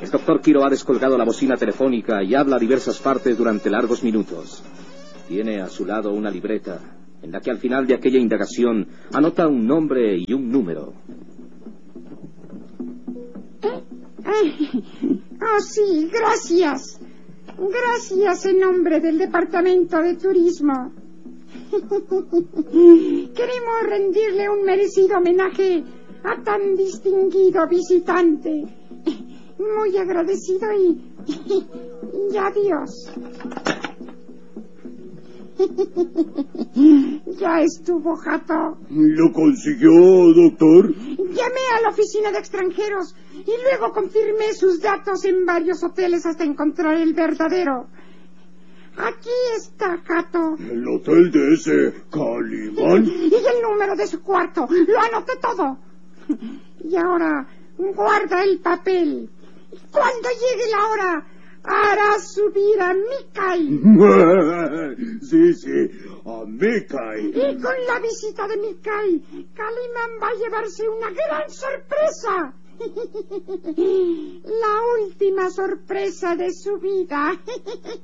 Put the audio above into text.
El doctor Quiro ha descolgado la bocina telefónica y habla a diversas partes durante largos minutos. Tiene a su lado una libreta, en la que al final de aquella indagación anota un nombre y un número. Sí, gracias. Gracias en nombre del Departamento de Turismo. Queremos rendirle un merecido homenaje a tan distinguido visitante. Muy agradecido y adiós. Ya estuvo, Jato. ¿Lo consiguió, doctor? Llamé a la oficina de extranjeros y luego confirmé sus datos en varios hoteles hasta encontrar el verdadero. Aquí está, Jato. ¿El hotel de ese Calimán? Y el número de su cuarto. Lo anoté todo. Y ahora, guarda el papel. Cuando llegue la hora, hará subir a Mikai. Sí, a Mikai. Y con la visita de Mikai, Calimán va a llevarse una gran sorpresa. La última sorpresa de su vida.